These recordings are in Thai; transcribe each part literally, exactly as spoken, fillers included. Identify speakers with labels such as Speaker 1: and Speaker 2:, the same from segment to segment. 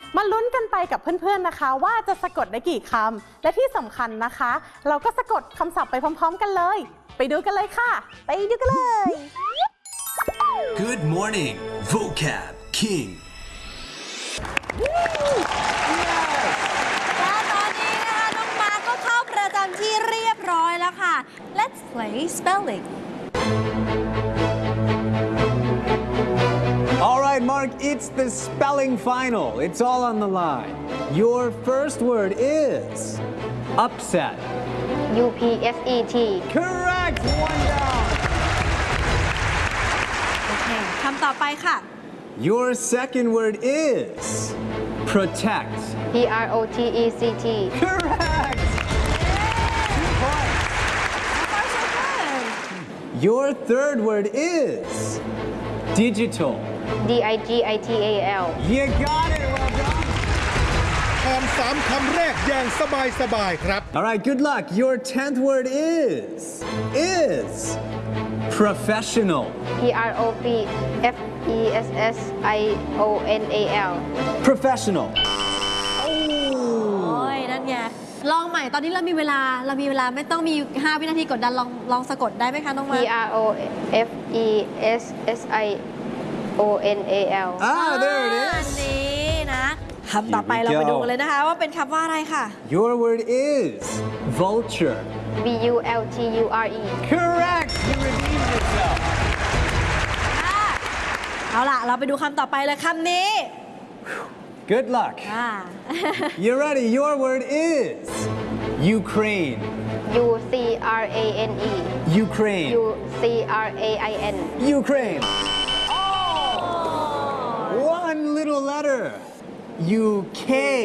Speaker 1: มาลุ้นกันไปกับเพื่อนๆนะคะว่าจะสะกดได้กี่คำและที่สำคัญนะคะเราก็สะกดคำศัพท์ไปพร้อมๆกันเลยไปดูกันเลยค่ะไปดูกันเลย
Speaker 2: Good morning vocab king
Speaker 3: และตอนนี้นะคะน้องมาร์คก็เข้าประจำที่เรียบร้อยแล้วค่ะ Let's play spelling
Speaker 4: All right, Mark, it's the spelling final. It's all on the line. Your first word is upset.
Speaker 5: U P S E T
Speaker 4: Correct. One down.
Speaker 3: โอเคคำต่อไปค่ะ
Speaker 4: Your second word is protect.
Speaker 5: P R O T E C T
Speaker 4: Correct. Two points. Your third word is digital.
Speaker 5: D I G I T A L
Speaker 4: You got it. Well done.
Speaker 6: คำสามคำแรกอย่างสบายสบายครับ
Speaker 4: All right, good luck. Your tenth word is is professional.
Speaker 5: P R O F F E S S I O N A L
Speaker 4: Professional.
Speaker 3: โอ้ยนั่นไงลองใหม่ตอนนี้เรามีเวลาเรามีเวลาไม่ต้องมีห้าวินาทีกดดันลองลองสะกดได้ไหมคะน้อง
Speaker 5: P
Speaker 3: มาร์ค
Speaker 5: R O F E S S I O N A L
Speaker 4: Ah, there it
Speaker 3: อัน
Speaker 4: is.
Speaker 3: นี้นะคำต่อไป
Speaker 4: Here we
Speaker 3: เราไป
Speaker 4: go.
Speaker 3: ดูกันเลยนะคะว่าเป็นคำว่าอะไรค่ะ
Speaker 4: Your word is vulture.
Speaker 5: V U L T U R E
Speaker 4: Correct. You redeemed yourself.
Speaker 3: เอาล่ะเราไปดูคำต่อไปเลยคำนี้
Speaker 4: Good luck.
Speaker 3: อ่า
Speaker 4: You ready? Your word is Ukraine.
Speaker 5: U C R A N E
Speaker 4: Ukraine.
Speaker 5: U C R A I N
Speaker 4: Ukraine. One little letter. U K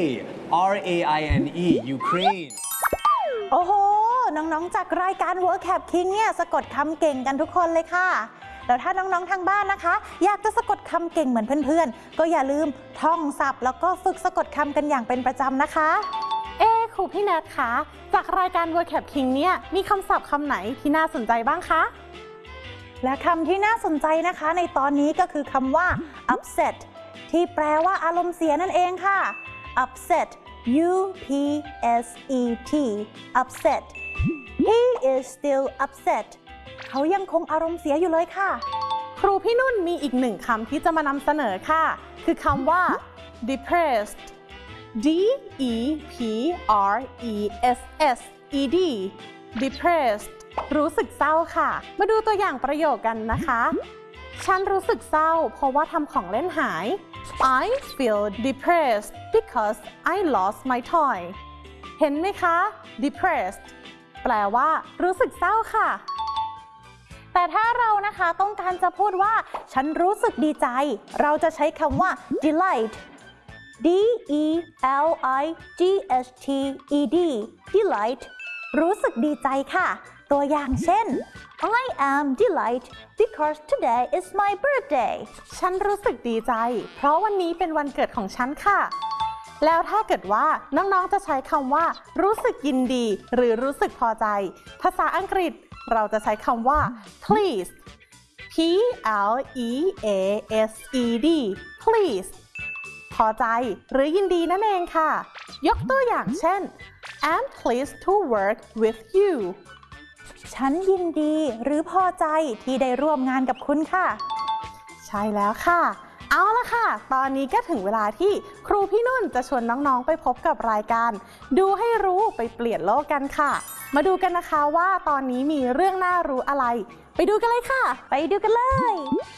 Speaker 4: R A I N E. Ukraine.
Speaker 1: โอ้โหน้องๆจากรายการ vocab king เนี่ยสะกดคำเก่งกันทุกคนเลยค่ะแล้วถ้าน้องๆทางบ้านนะคะอยากจะสะกดคำเก่งเหมือนเพื่อนๆก็อย่าลืมท่องศัพท์แล้วก็ฝึกสะกดคำกันอย่างเป็นประจำนะคะเอ๊ครูพี่แนทคะจากรายการ vocab king เนี่ยมีคำศัพท์คำไหนที่น่าสนใจบ้างคะและคำที่น่าสนใจนะคะในตอนนี้ก็คือคำว่า upset ที่แปลว่าอารมณ์เสียนั่นเองค่ะ upset U P S E T upset He is still upset เขายังคงอารมณ์เสียอยู่เลยค่ะครูพี่นุ่นมีอีกหนึ่งคำที่จะมานำเสนอค่ะคือคำว่า depressed D E P R E S S E D depressed รู้สึกเศร้าค่ะมาดูตัวอย่างประโยคกันนะคะฉันรู้สึกเศร้าเพราะว่าทำของเล่นหาย I feel depressed because I lost my toy เห็นไหมคะ depressed แปลว่ารู้สึกเศร้าค่ะแต่ถ้าเรานะคะต้องการจะพูดว่าฉันรู้สึกดีใจเราจะใช้คำว่า delight D E L I G H T E D delight รู้สึกดีใจค่ะตัวอย่างเช่น I am delight because today is my birthday ฉันรู้สึกดีใจเพราะวันนี้เป็นวันเกิดของฉันค่ะแล้วถ้าเกิดว่าน้องๆจะใช้คำว่ารู้สึกยินดีหรือรู้สึกพอใจภาษาอังกฤษเราจะใช้คำว่า please P L E A S E D please พอใจหรือยินดีนั่นเองค่ะยกตัวอย่างเช่น I'm pleased to work with you ฉันยินดีหรือพอใจที่ได้ร่วมงานกับคุณค่ะใช่แล้วค่ะเอาละค่ะตอนนี้ก็ถึงเวลาที่ครูพี่นุ่นจะชวนน้องๆไปพบกับรายการดูให้รู้ไปเปลี่ยนโลกกันค่ะมาดูกันนะคะว่าตอนนี้มีเรื่องน่ารู้อะไรไปดูกันเลยค่ะไปดูกันเลย